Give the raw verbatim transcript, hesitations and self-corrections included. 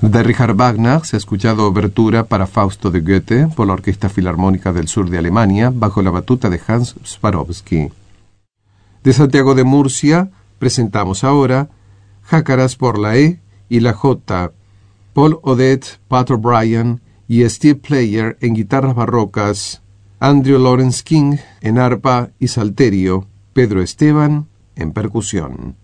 De Richard Wagner se ha escuchado obertura para Fausto de Goethe por la Orquesta Filarmónica del Sur de Alemania bajo la batuta de Hans Swarovski. De Santiago de Murcia presentamos ahora Jácaras por la E y la J, Paul Odette, Pat O'Brien y Steve Player en guitarras barrocas, Andrew Lawrence King en arpa y salterio, Pedro Esteban en percusión.